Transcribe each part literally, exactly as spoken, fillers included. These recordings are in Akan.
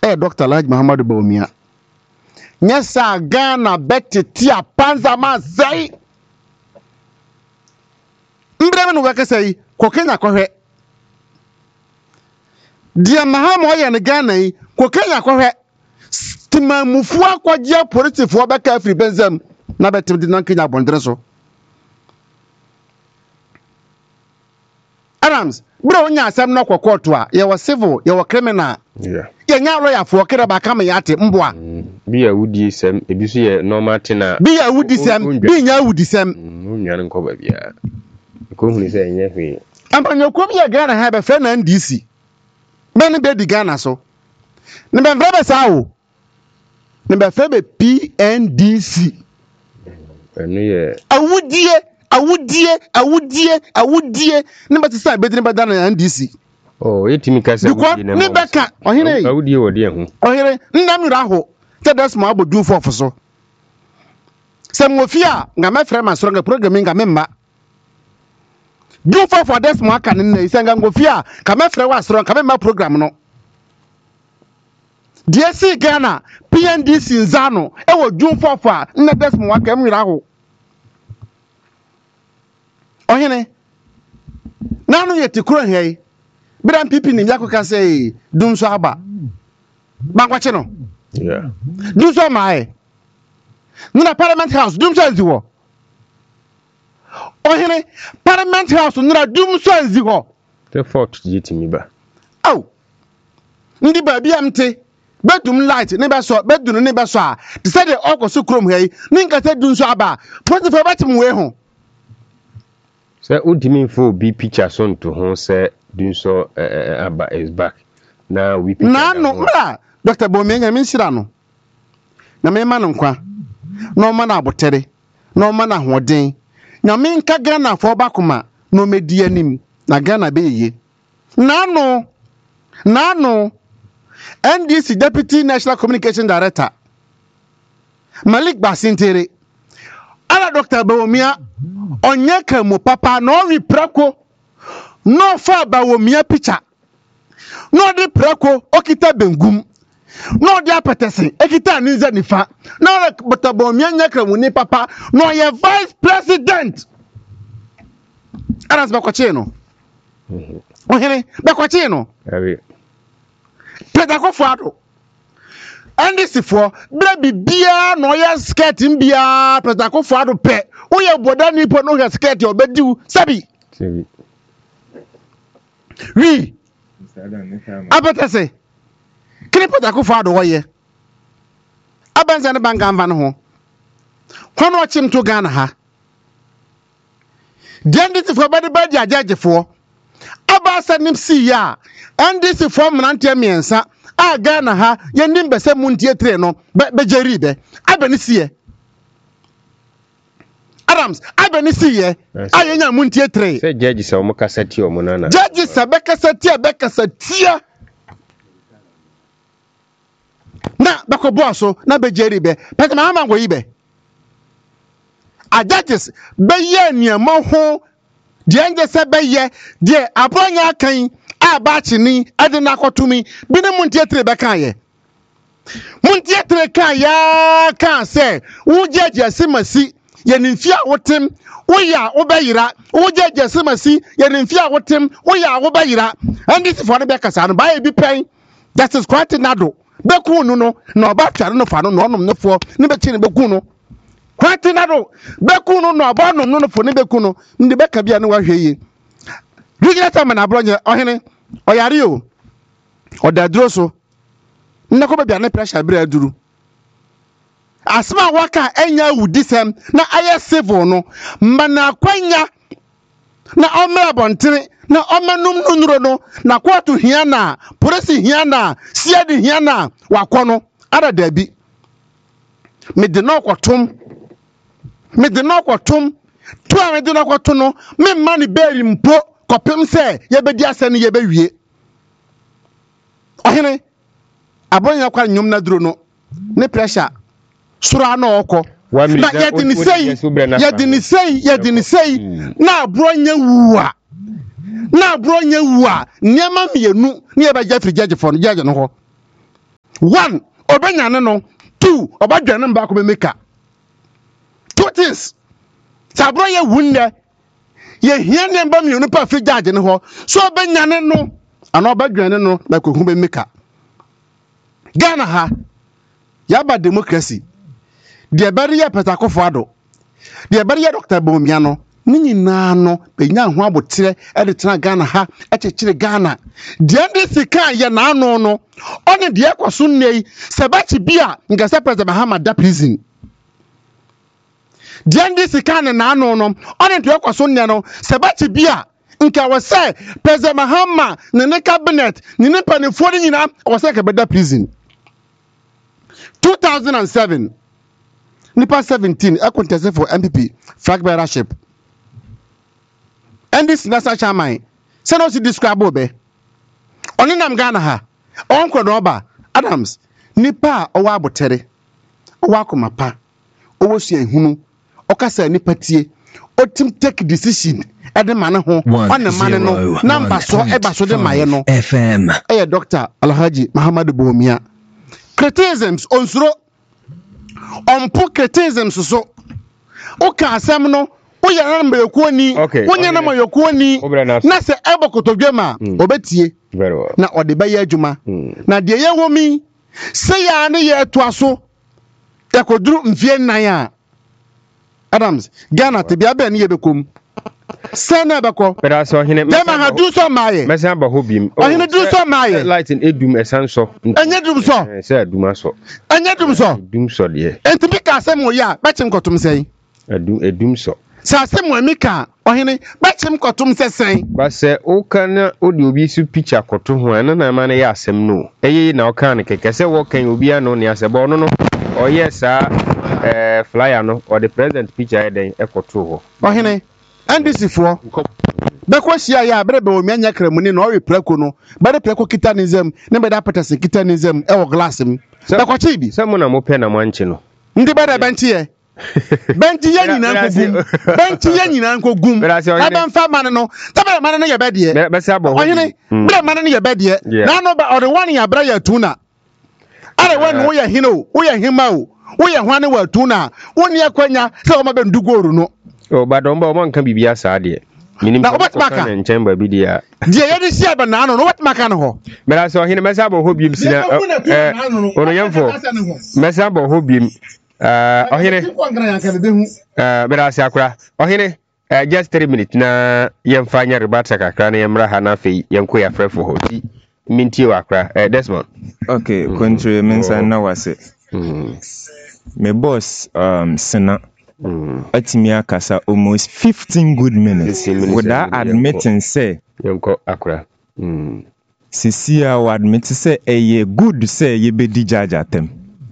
eh Doctor Alhaji Muhammadu Bawumia nyesa Ghana betete apanza ma sei mbreme no weka sei ko Kenya kohwe dia mahama oye ne Ghana yi ko Kenya kohwe timamufu akwagia politifo beka afri benzem na betim di nan Kenya bondre so Adams bro onya asem no kokoto a ye was civil ye was criminal yeah ye nya lawyer for kire ba kama yate mboa bi ya wudi sem ebi so ye normal tina bi ya wudi sem bi nya wudi sem nwa nko ba bia ko hunu se enye hwe ampanyo ko bi ya Ghana ha be fe na N D C be ne be di Ghana so ne be mfra be sa wo ne be fe be P N D C enu ye awudie awudie awudie awudie ne be tsa be di ne be da na N D C oh yetimi ka se wudi ne ne be ka ohire yi awudie wodi ehu ohire ndam raho te das ma abodu fofo so se mofia nga me frɛ ma soro nga programming nga memma du fofo des mo aka ne na isenga ngofia ka me frɛ wa soro ka memma program no D S C Ghana P N D C nzano e wo du fofo a na des mo aka em raho ohine nanu yeti kuro hei bram pipi ni yakoka say dum so aba bangwache no yeah dum so mai na Parliament House dum so nziwo ohine Parliament House na dum so nziwo the fort yetimi ba aw ndi ba bia mte bedum light ne be so bedun ne be so a te say the okoso krom hei ni nka say dum so aba poti fa batim we ho se udimi fo bi picture so nto ho se dun so aba is back now we pick na no mra Doctor Bawumia min sira no na me ma no nkwa no ma na abotere no ma na hoden na me nka Ghana fo bakoma no medi anim na Ghana be ye na no na no N D C Deputy National Communication Director Malik Basintere ala Doctor Bawumia onye ka mu papa no wi prako no fa Bawumia picture no di prako okita bengum no di apetese ekita ninza nifa no Doctor Bawumia nya ka mu ni papa no ye vice president aras bakwache no ohene bakwache no abi pedako fado N D C for baby bia no ya skirt mbia pedako fado pe wo ye boda ni po no ya skirt obediu sabi sabi wi abetese kini pedako fado wo ye abanza ne banga mva no ho kono ochim to Ghana ha N D C for body body ajajefo abasa nimsi ya N D C for mnante miensa a Ghana ha yendim bese muntie tre no be jeri be abeni sie Adams abeni sie ayenya muntie tre se judge se omo kasati omo nana judge se be kasati be kasati na bako boso na be jeri be pete ma ma ngo yibe a judges be ye niam ho de anje se be ye de abonya kan abachi ni adina akotumi bi ne muntie tre be kan ye muntie tre kan ya kan se wo jeje asimasi ye nimfia wotem wo ya wo bayira wo jeje asimasi ye nimfia wotem wo ya wo bayira and this for be kasa no ba e bi pen that is quite nado be kun no no na oba tware no fa no no onom ne fo ne be chi ne be kun no quite nado be kun no no oba onom no fo ne be kun no ndi be ka bia ne wa hweye rigata mana bronye ohene oyare o odaduro so nnako bia ne pressure bra aduru asma waka enya wudisem na aye civil no mana kwanya na omra bontere na omanum nunuro no na kwatu hia na polisi hia na siade hia na wakono ara dabi me de no kwatom me de no kwatom to a me de no kwato no me mani beri mpo kopem se ye be di asene ye be wie ohene abonya kwa nyom na duro no ne pressure sura na okọ na ye di ni sei ye di ni sei ye di ni sei na abronya wuwa na abronya wuwa niema mienu ne ye be ja free judge for judge no ho One, obenya no. Two, obadwane mba ko be make. Two things. Sabro ye wunde. Ye hia ne mba mi pa fi judge ne ho. So obenya no ana obadwane no ba ko hu be make. Ghana ha yaba democracy. De bari ye Petakofo Ado. De bari ye Doctor Bawumia no. Ni nyina no benya ho abotre e de tena Ghana ha e chechire Ghana. De ande sika ye na ano no. One de ekwaso nnei sebachi bia ngasa President Mahama da prison. De ande sika ne na ano no. One de ekwaso nnei no sebachi bia nka we say President Mahama ne ne cabinet ne ne panefo ni nyina we say ka beda prison. two thousand seven Nipa seventeen a contested for M P P flag bearership. And this Nasa Chamai. Send us to describe Bobe. Only Nam Ghana ha. Uncle Roba Adams. Nipa owa botere. Owa komapa. Owo sie hunu. Okasa nipa tie. Otim take decision. Ede mane ho. On the man no. Number so eba so de maye no. F M. Eh Doctor Alhaji Muhammadu Bawumia. Criticisms onsuro. Ompo criticisms so. Oka asem no. Oya na mba yokuoni. Onya na ma yokuoni. Na se ebo kotodwema obetie. Very well. Na ode ba ye adwuma. Na de ye womi se ya ne ye to aso. Yakoduru mfie nan a. Adams, Ghana te bia be ne ye bekom. Se na beko. But so hine. Dem ha du so maaye. Mese aba ho biem. Ohine du so maaye. Light in edum esan so. Enye dum so. Se adum so. Enye dum so. Dum so de. Enti bi ka asem wo ya, be chim kotum sei. Adum edum so. Sa asem wo mika, ohine be chim kotum sesen. Ba se o kan odi obi su picture koto ho na na ma na ya asem no. Eye na o kan keke se wo kan obi ano ne asebo no no. O yes ah eh flyer no or the president picture e den e koto ho. Ohine N D C fo Beko shia ya bere be omi anya kramuni no we preko no bere preko kita nizem ne be da patase kita nizem e wo glass m beko chi bi se mo na mo pe na mo anche no ndi bere benchi ye benchi ye nyina nkogum benchi ye nyina nkogum aba mfa man no ta bere man no ye be de be se abo ho ohine bere man no ye be de na no ba ore one ya bere ya tuna are when wo ye hino wo ye hima o wo ye hwane wa tuna wo ne akwanya se wo ma be ndugoru no o ba don ba mo nkan bibia sa de minim na what maka na nchen ba bi dia die ye de sia ba na no what maka no ho mera so hine mesa ba ho biem sina eh ono yemfo mesa ba ho biem eh ohine eh mera sia akura ohine eh just three minutes na yemfa nya rebata kakra na yemra ha na fei yenko ya frefo ho ti minti wa akura eh Desmond okay country mensa na wase me boss um sina Mm. Atimia kasa almost fifteen good minutes, fifteen minutes without admitting say yonko akra mm Sisia wa admit say eh good say ye be di judge atem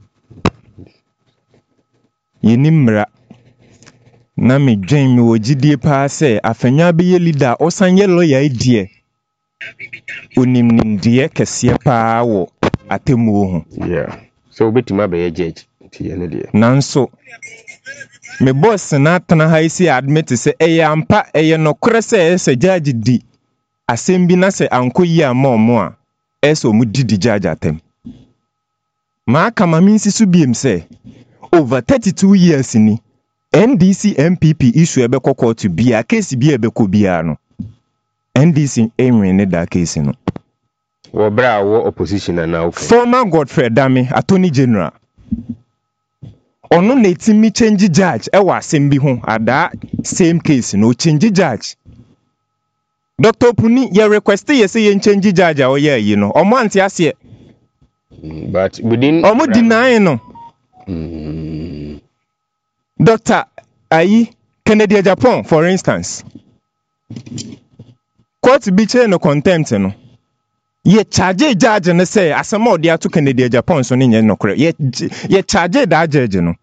ye nimra na me dwen me wogidie pa say afanya be ye leader osan ye lawyer die onim nim die kese pa wo atemu ho yeah so betima be ye judge ti ye ne die nanso me boss na tana ha isi admit say eh ampa eh no kure say say judge di asem bi na say anko yi amomo a eso mu di di judge atem ma kama min sisu biem say over thirty-two years ni N D C M P P issue ebe kokko to bia case bi ebe ko bia no N D C enwe ne da case no wo bra wo opposition na okay former Godfrey Dame attorney general ono na timi change judge e wa asem bi ho ada same case no change judge Doctor Puni ye request ye say ye change judge a o ye yi no omo anti ase but within omo deny no mm. Doctor Ayi Kennedy Japan for instance court bi che no contempt no ye charge judge no say asem o dia to Kennedy Japan so ne no kore ye ye charge da judge no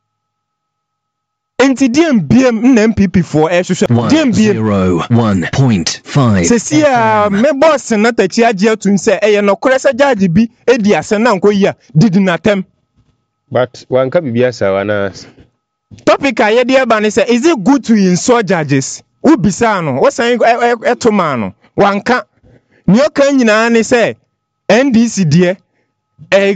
enti D M B M M P P for e hwehwe D M B zero one point five sesia me boss na tachi age atun say e ye no kore sa judge bi e di asem na nko yi a didi natem but one ka bibia sa wana topic aye de eba ne say is it good to insult judges ubisa no wo san etoma no wanka ni o kan nyina ne say N D C de